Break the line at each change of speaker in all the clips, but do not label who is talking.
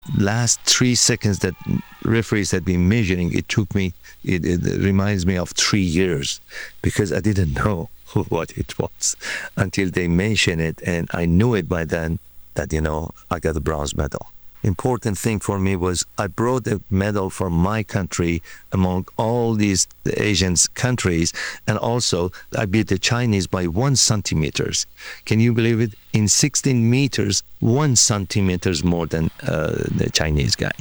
last 3 seconds that referees had been measuring, it reminds me of 3 years, because I didn't know what it was until they mentioned it, and I knew it by then that, I got a bronze medal. Important thing for me was I brought a medal from my country among all these Asian countries, and also I beat the Chinese by 1 centimeters. Can you believe it? In 16 meters, 1 centimeters more than the Chinese guy.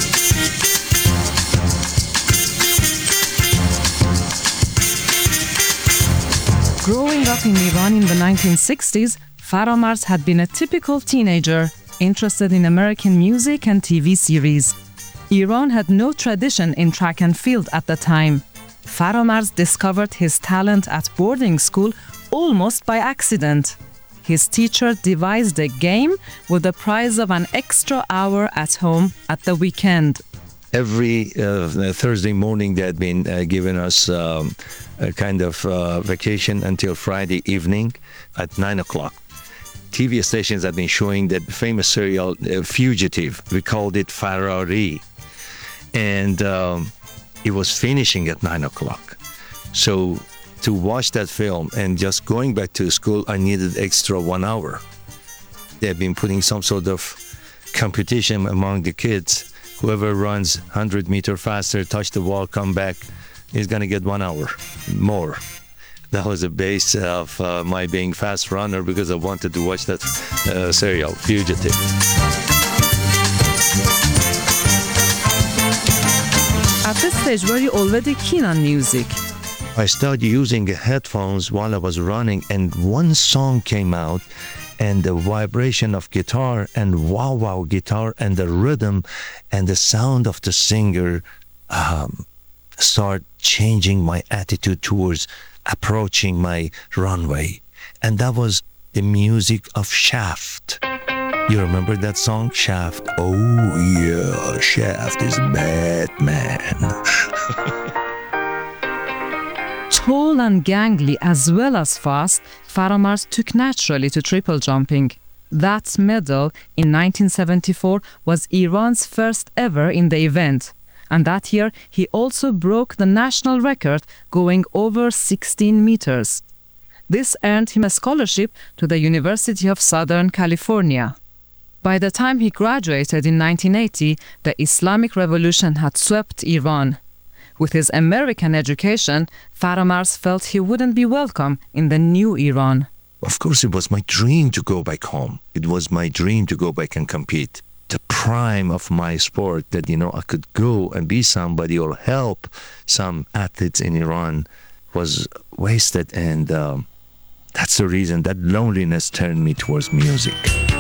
Growing up in Iran in the 1960s, Faramars had been a typical teenager, interested in American music and TV series. Iran had no tradition in track and field at the time. Faramars discovered his talent at boarding school almost by accident. His teacher devised a game with the prize of an extra hour at home at the weekend.
Every Thursday morning they had been giving us a kind of vacation until Friday evening at 9 o'clock. TV stations have been showing that famous serial Fugitive. We called it Ferrari. And it was finishing at 9 o'clock. So to watch that film and just going back to school, I needed extra 1 hour. They've been putting some sort of competition among the kids. Whoever runs 100 meters faster, touch the wall, come back, is going to get 1 hour more. That was the base of my being fast runner, because I wanted to watch that serial, Fugitive.
At this stage, were you already keen on music?
I started using headphones while I was running, and one song came out, and the vibration of guitar and wow guitar and the rhythm and the sound of the singer start changing my attitude towards approaching my runway. And that was the music of Shaft. You remember that song, Shaft? Oh yeah, Shaft is Batman.
Tall and gangly as well as fast, Faramars took naturally to triple jumping. That medal in 1974 was Iran's first ever in the event. And that year, he also broke the national record, going over 16 meters. This earned him a scholarship to the University of Southern California. By the time he graduated in 1980, the Islamic Revolution had swept Iran. With his American education, Faramars felt he wouldn't be welcome in the new Iran.
Of course, it was my dream to go back home. It was my dream to go back and compete. The prime of my sport, that, I could go and be somebody or help some athletes in Iran, was wasted. And that's the reason that loneliness turned me towards music.